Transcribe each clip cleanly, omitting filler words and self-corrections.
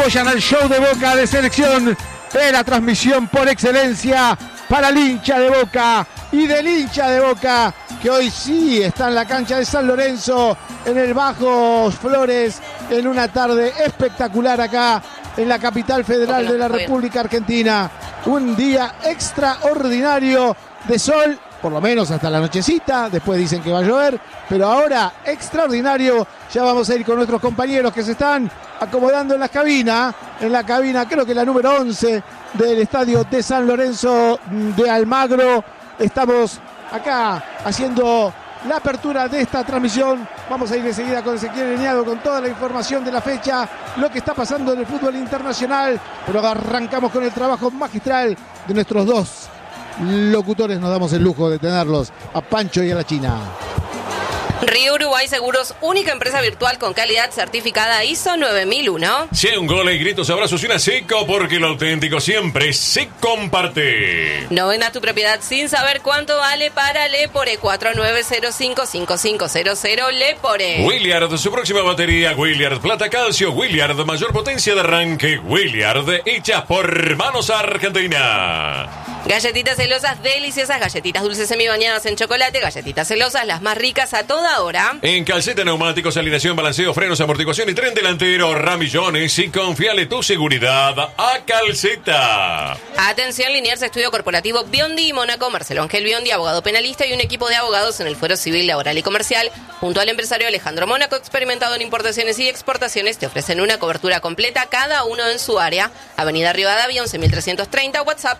apoyan al show de Boca de Selección de la transmisión por excelencia para el hincha de Boca y del hincha de Boca, que hoy sí está en la cancha de San Lorenzo, en el Bajos Flores, en una tarde espectacular acá en la capital federal de la República Argentina. Un día extraordinario de sol, por lo menos hasta la nochecita, después dicen que va a llover, pero ahora extraordinario. Ya vamos a ir con nuestros compañeros que se están acomodando en la cabina creo que la número 11 del estadio de San Lorenzo de Almagro. Estamos acá haciendo la apertura de esta transmisión. Vamos a ir enseguida con Ezequiel Leniado con toda la información de la fecha, lo que está pasando en el fútbol internacional, pero arrancamos con el trabajo magistral de nuestros dos locutores. Nos damos el lujo de tenerlos, a Pancho y a la China. Río Uruguay Seguros, única empresa virtual con calidad certificada ISO 9001. Si hay un gol y gritos, abrazos y una seco, porque lo auténtico siempre se comparte. No vendas tu propiedad sin saber cuánto vale para Lepore. 4905-5500 Lepore. Williard, su próxima batería. Williard Plata Calcio. Williard, mayor potencia de arranque. Williard, hechas por manos Argentina. Galletitas celosas deliciosas, galletitas dulces semibañadas en chocolate, galletitas celosas, las más ricas a toda hora. En calceta, neumáticos, alineación, balanceo, frenos, amortiguación y tren delantero, ramillones, y confiale tu seguridad a Calceta. Atención, Liniers Estudio Corporativo Biondi y Mónaco, Marcelo Ángel Biondi, abogado penalista y un equipo de abogados en el Fuero Civil, Laboral y Comercial, junto al empresario Alejandro Mónaco, experimentado en importaciones y exportaciones, te ofrecen una cobertura completa, cada uno en su área. Avenida Rivadavia, 11.330, WhatsApp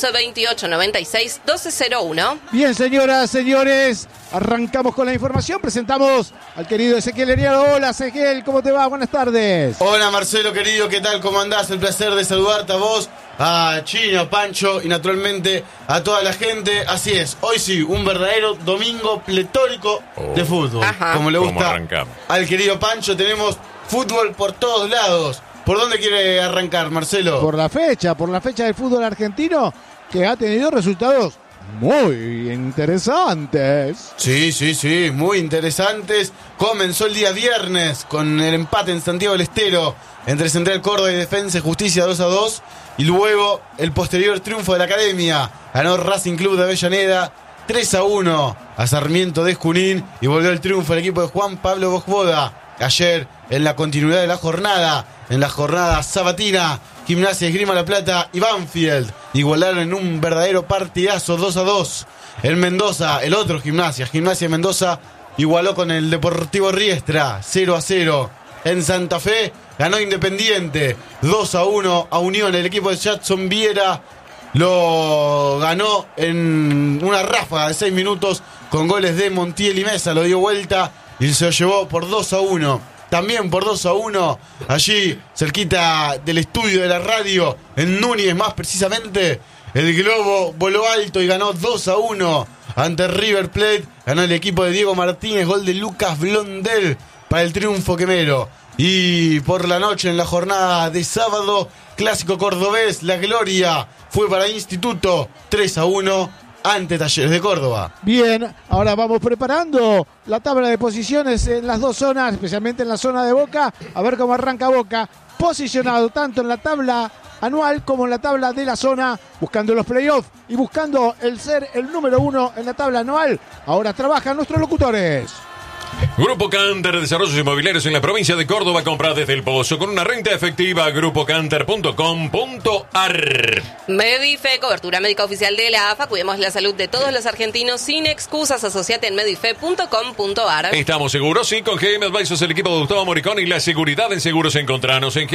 1128961201. Bien, señoras, señores, arrancamos con la información. Presentamos al querido Ezequiel Leniado. Hola, Ezequiel, ¿cómo te va? Buenas tardes. Hola, Marcelo, querido, ¿qué tal? ¿Cómo andás? El placer de saludarte a vos, a Chino, Pancho y naturalmente a toda la gente. Así es, hoy sí, un verdadero domingo pletórico de fútbol. Ajá. Como le gusta al querido Pancho, tenemos fútbol por todos lados. ¿Por dónde quiere arrancar, Marcelo? Por la fecha del fútbol argentino, que ha tenido resultados muy interesantes. Sí, muy interesantes. Comenzó el día viernes con el empate en Santiago del Estero entre Central Córdoba y Defensa y Justicia 2-2. Y luego el posterior triunfo de la Academia. Ganó Racing Club de Avellaneda 3-1 a Sarmiento de Junín. Y volvió el triunfo el equipo de Juan Pablo Bojboda. Ayer, en la continuidad de la jornada, en la jornada sabatina, Gimnasia Esgrima La Plata y Banfield igualaron en un verdadero partidazo 2-2. En Mendoza, el otro Gimnasia Mendoza, igualó con el Deportivo Riestra 0-0. En Santa Fe ganó Independiente 2-1 a Unión. El equipo de Jackson Viera lo ganó en una ráfaga de 6 minutos con goles de Montiel y Mesa. Lo dio vuelta y se lo llevó por 2-1. También por 2-1, allí cerquita del estudio de la radio, en Núñez más precisamente, el Globo voló alto y ganó 2-1 ante River Plate. Ganó el equipo de Diego Martínez, gol de Lucas Blondel para el triunfo quemero. Y por la noche, en la jornada de sábado, clásico cordobés, la gloria fue para Instituto 3-1 ante Talleres de Córdoba. Bien, ahora vamos preparando la tabla de posiciones en las dos zonas, especialmente en la zona de Boca, a ver cómo arranca Boca, posicionado tanto en la tabla anual como en la tabla de la zona, buscando los playoffs y buscando el ser el número 1 en la tabla anual. Ahora trabajan nuestros locutores. Grupo Canter, desarrollos inmobiliarios en la provincia de Córdoba. Compra desde el Pozo con una renta efectiva. grupocanter.com.ar. Medife, cobertura médica oficial de la AFA. Cuidemos la salud de todos los argentinos sin excusas. Asociate en medife.com.ar. Estamos seguros, sí, con GM Advisors, el equipo de Gustavo Moricón y la seguridad en seguros. Encontranos en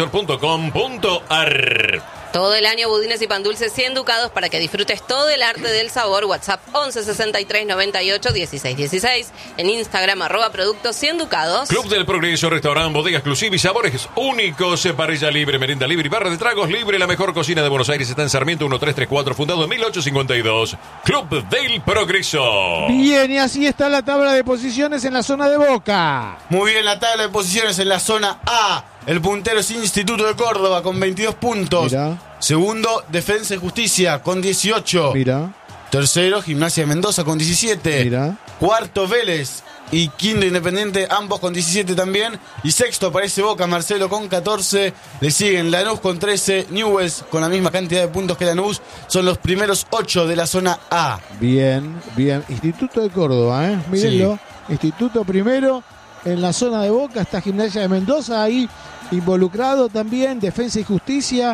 gmadvisor.com.ar. Todo el año budines y pan dulces 100 ducados para que disfrutes todo el arte del sabor. WhatsApp 11 63 98 16 16. En Instagram @productos 100 ducados. Club del Progreso, restaurante, bodega exclusiva y sabores únicos. Parrilla libre, merienda libre y barra de tragos libre. La mejor cocina de Buenos Aires está en Sarmiento 1334, fundado en 1852. Club del Progreso. Bien, y así está la tabla de posiciones en la zona de Boca. Muy bien, la tabla de posiciones en la zona A. El puntero es Instituto de Córdoba con 22 puntos. Mira. Segundo, Defensa y Justicia con 18. Mira. Tercero, Gimnasia de Mendoza con 17. Mira. Cuarto, Vélez y quinto Independiente, ambos con 17 también. Y sexto aparece Boca, Marcelo con 14. Le siguen Lanús con 13, Newell's con la misma cantidad de puntos que Lanús. Son los primeros 8 de la zona A. Bien. Instituto de Córdoba, mírenlo. Sí. Instituto primero en la zona de Boca. Está Gimnasia de Mendoza ahí involucrado también. Defensa y Justicia.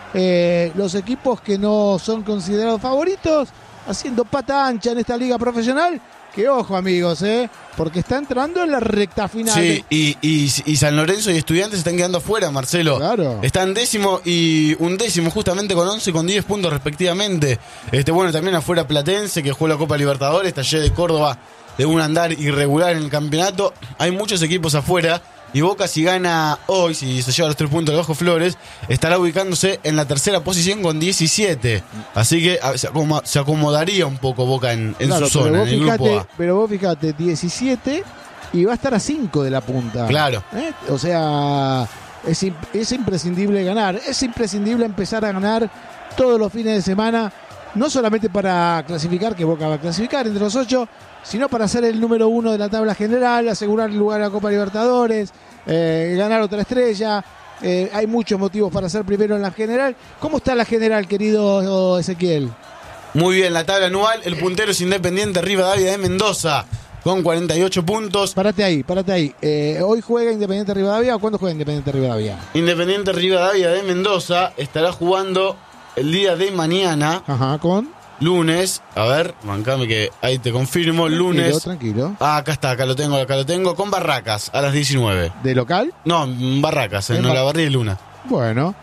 Los equipos que no son considerados favoritos, haciendo pata ancha en esta liga profesional. Que ojo, amigos, porque está entrando en la recta final. Sí, y San Lorenzo y Estudiantes están quedando afuera, Marcelo. Claro. Están décimo y undécimo, justamente con 11 y con 10 puntos respectivamente. Bueno, también afuera Platense, que juega la Copa Libertadores. Talleres de Córdoba de un andar irregular en el campeonato. Hay muchos equipos afuera. Y Boca, si gana hoy, si se lleva los 3 puntos de Bajo Flores, estará ubicándose en la tercera posición con 17. Así que se acomodaría un poco Boca en su zona, en el grupo A. Pero vos fíjate, 17 y va a estar a 5 de la punta. Claro. O sea, es imprescindible ganar. Es imprescindible empezar a ganar todos los fines de semana. No solamente para clasificar, que Boca va a clasificar entre los 8, sino para ser el número 1 de la tabla general, asegurar el lugar a la Copa Libertadores, ganar otra estrella. Hay muchos motivos para ser primero en la general. ¿Cómo está la general, querido Ezequiel? Muy bien, la tabla anual, el puntero es Independiente Rivadavia de Mendoza, con 48 puntos. Párate ahí. ¿Hoy juega Independiente Rivadavia o cuándo juega Independiente Rivadavia? Independiente Rivadavia de Mendoza estará jugando el día de mañana. Ajá, con lunes, a ver, mancame que ahí te confirmo, lunes. Tranquilo. Acá está, acá lo tengo, con Barracas, a las 19. ¿De local? No, Barracas, en Olavarría y Luna. Bueno,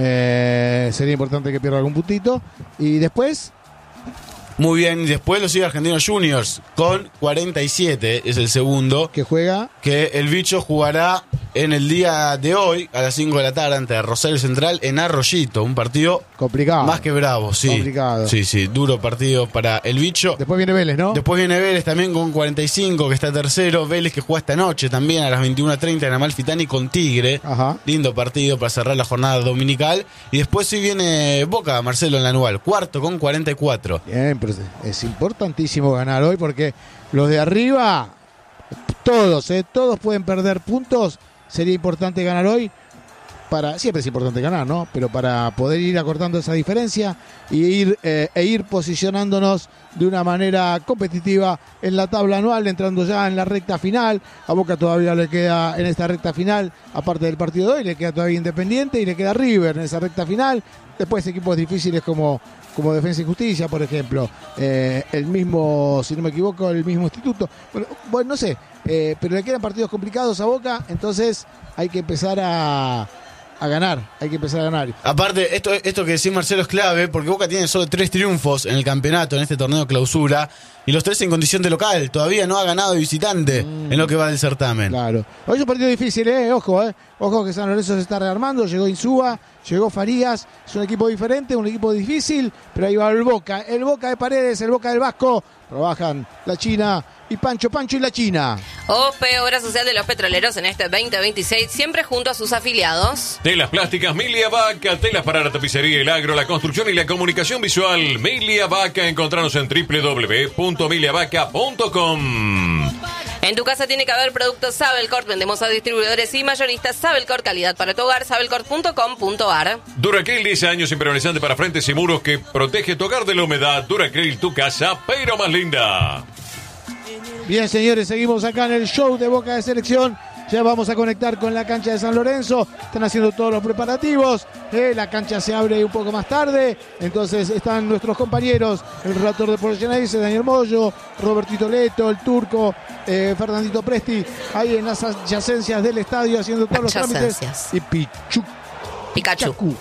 sería importante que pierda algún puntito. ¿Y después? Muy bien, y después lo sigue Argentinos Juniors, con 47, es el segundo. ¿Que juega? Que el bicho jugará en el día de hoy, a las 5 de la tarde, ante Rosario Central, en Arroyito. Un partido complicado. Más que bravo, sí. Complicado. Sí, duro partido para el bicho. Después viene Vélez, ¿no? Después viene Vélez también con 45, que está tercero. Vélez que juega esta noche también a las 21:30 en Amalfitani con Tigre. Ajá. Lindo partido para cerrar la jornada dominical. Y después sí viene Boca, Marcelo, en la anual. Cuarto con 44. Bien, pero es importantísimo ganar hoy porque los de arriba, todos pueden perder puntos. Sería importante ganar hoy. Siempre es importante ganar, ¿no? Pero para poder ir acortando esa diferencia y ir posicionándonos de una manera competitiva en la tabla anual, entrando ya en la recta final. A Boca todavía le queda en esta recta final, aparte del partido de hoy, le queda todavía Independiente y le queda River en esa recta final. Después equipos difíciles como Defensa y Justicia, por ejemplo. El mismo, si no me equivoco, el mismo Instituto. Bueno, no sé, pero le quedan partidos complicados a Boca, entonces hay que empezar a ganar, Aparte, esto que decís, Marcelo, es clave, porque Boca tiene solo 3 triunfos en el campeonato, en este torneo clausura, y los 3 en condición de local. Todavía no ha ganado de visitante en lo que va del certamen. Claro. Hoy es un partido difícil, Ojo que San Lorenzo se está rearmando, llegó Insúa, llegó Farías, es un equipo diferente, un equipo difícil, pero ahí va el Boca de Paredes, el Boca del Vasco, trabajan la China y Pancho y la China. OPE, Obra Social de los Petroleros, en este 2026, siempre junto a sus afiliados. Telas plásticas Milia Vaca, telas para la tapicería, el agro, la construcción y la comunicación visual. Milia Vaca, encontranos en www.miliavaca.com. En tu casa tiene que haber productos Sabelcorp. Vendemos a distribuidores y mayoristas Sabelcorp, calidad para tu hogar, sabelcorp.com.ar. Duracril, 10 años impermeabilizante para frentes y muros que protege tu hogar de la humedad. Duracril, tu casa, pero más linda. Bien, señores, seguimos acá en el show de Boca de Selección. Ya vamos a conectar con la cancha de San Lorenzo. Están haciendo todos los preparativos. La cancha se abre un poco más tarde. Entonces están nuestros compañeros, el relator de Porciones, Daniel Moyo, Robertito Leto, el Turco, Fernandito Presti, ahí en las adyacencias del estadio haciendo todos los trámites. Y Pikachu,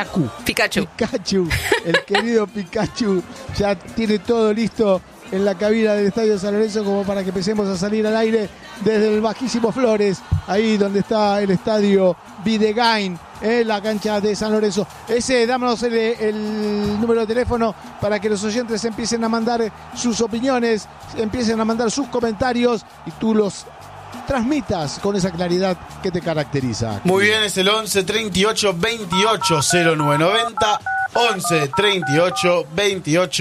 el querido Pikachu, ya tiene todo listo en la cabina del Estadio San Lorenzo como para que empecemos a salir al aire desde el Bajísimo Flores, ahí donde está el estadio Videgain, la cancha de San Lorenzo. Dámonos el número de teléfono para que los oyentes empiecen a mandar sus opiniones, empiecen a mandar sus comentarios y tú los transmitas con esa claridad que te caracteriza. Muy bien, es el 11 38 28 0990, 11 38 28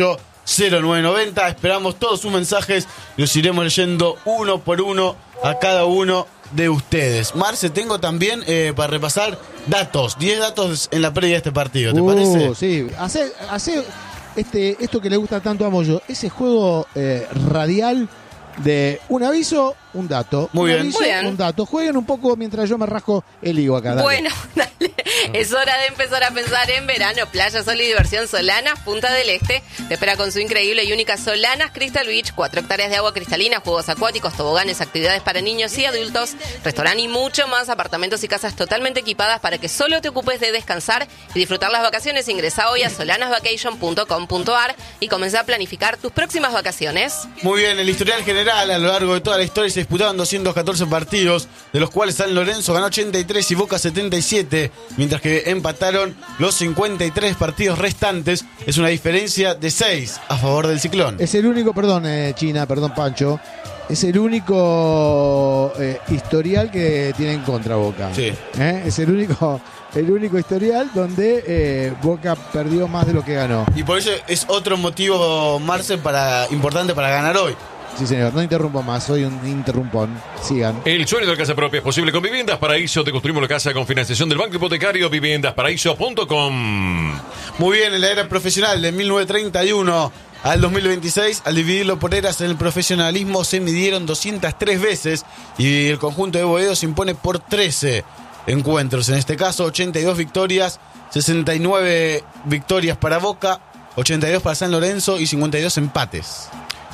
0990. Esperamos todos sus mensajes y los iremos leyendo uno por uno a cada uno de ustedes. Marce, tengo también para repasar datos, 10 datos en la previa de este partido, ¿te parece? Sí, hace esto que le gusta tanto a Moyo, ese juego radial de un aviso, un dato. Muy bien. Aviso, Muy bien. un dato. Jueguen un poco mientras yo me rasco el higo acá. Dale. Bueno, dale. Es hora de empezar a pensar en verano. Playa, sol y diversión. Solanas, Punta del Este. Te espera con su increíble y única Solanas Crystal Beach. 4 hectáreas de agua cristalina, juegos acuáticos, toboganes, actividades para niños y adultos, restaurante y mucho más. Apartamentos y casas totalmente equipadas para que solo te ocupes de descansar y disfrutar las vacaciones. Ingresá hoy a solanasvacation.com.ar y comenzá a planificar tus próximas vacaciones. Muy bien, el historial general a lo largo de toda la historia se disputaban 214 partidos, de los cuales San Lorenzo ganó 83 y Boca 77, mientras que empataron los 53 partidos restantes. Es una diferencia de 6 a favor del Ciclón. Es el único, perdón China, perdón Pancho, es el único historial que tiene en contra Boca. Sí. Es el único historial donde Boca perdió más de lo que ganó. Y por eso es otro motivo, Marce, importante para ganar hoy. Sí, señor, no interrumpo más, soy un interrumpón. Sigan. El sueño de la casa propia es posible con Viviendas Paraíso. Te construimos la casa con financiación del Banco Hipotecario. Viviendasparaíso.com. Muy bien, en la era profesional de 1931 al 2026, al dividirlo por eras en el profesionalismo, se midieron 203 veces y el conjunto de Boedo se impone por 13 encuentros. En este caso, 82 victorias, 69 victorias para Boca, 82 para San Lorenzo y 52 empates.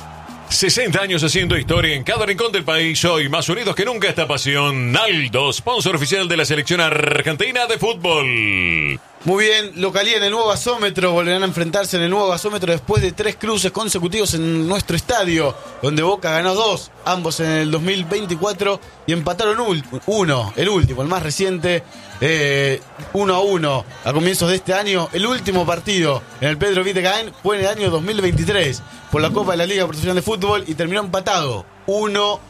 60 años haciendo historia en cada rincón del país. Hoy más unidos que nunca esta pasión. Naldo, sponsor oficial de la selección argentina de fútbol. Muy bien, localía en el nuevo gasómetro. Volverán a enfrentarse en el nuevo gasómetro después de 3 cruces consecutivos en nuestro estadio, donde Boca ganó 2, ambos en el 2024, y empataron uno, el último, el más reciente, 1-1 a comienzos de este año. El último partido en el Pedro Vitecaen fue en el año 2023 por la Copa de la Liga Profesional de Fútbol y terminó empatado 1-1.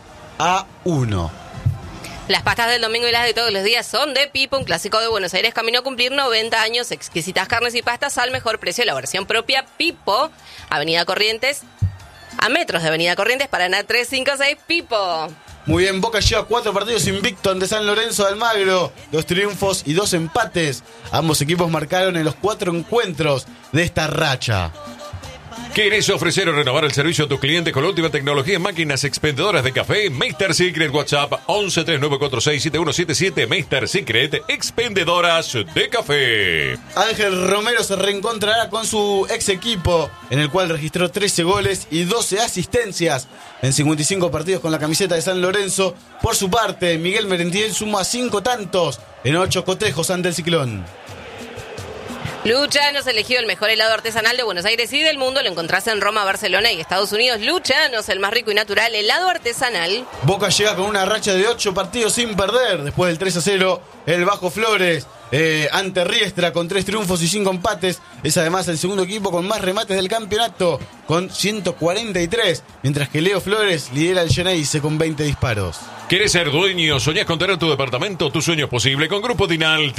Las pastas del domingo y las de todos los días son de Pipo, un clásico de Buenos Aires. Camino a cumplir 90 años. Exquisitas carnes y pastas al mejor precio. La versión propia Pipo, Avenida Corrientes, a metros de Avenida Corrientes, Paraná 356, Pipo. Muy bien, Boca lleva 4 partidos invicto ante San Lorenzo de Almagro, 2 triunfos y 2 empates. Ambos equipos marcaron en los 4 encuentros de esta racha. ¿Quieres ofrecer o renovar el servicio a tus clientes con la última tecnología en máquinas expendedoras de café? Mr. Secret, WhatsApp 1139467177. Mr. Secret, expendedoras de café. Ángel Romero se reencontrará con su ex equipo, en el cual registró 13 goles y 12 asistencias en 55 partidos con la camiseta de San Lorenzo. Por su parte, Miguel Merentiel suma 5 tantos en 8 cotejos ante el Ciclón. Luchanos, elegido el mejor helado artesanal de Buenos Aires y del mundo. Lo encontrás en Roma, Barcelona y Estados Unidos. Luchanos, el más rico y natural helado artesanal. Boca llega con una racha de 8 partidos sin perder. Después del 3-0, el Bajo Flores ante Riestra con 3 triunfos y 5 empates. Es además el segundo equipo con más remates del campeonato, con 143. Mientras que Leo Flores lidera el Geneise con 20 disparos. ¿Quieres ser dueño? ¿Soñás con tener tu departamento? Tu sueño es posible con Grupo Dinal,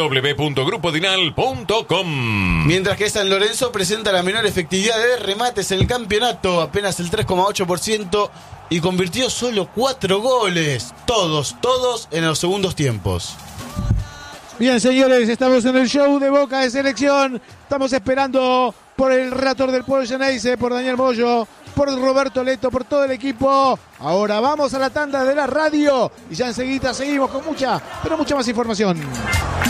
www.grupodinal.com. Mientras que San Lorenzo presenta la menor efectividad de remates en el campeonato, apenas el 3,8%, y convirtió solo 4 goles. Todos en los segundos tiempos. Bien, señores, estamos en el show de Boca de Selección. Estamos esperando por el relator del pueblo Geneise, por Daniel Moyo, por Roberto Leto, por todo el equipo. Ahora vamos a la tanda de la radio y ya enseguida seguimos con mucha, pero mucha más información.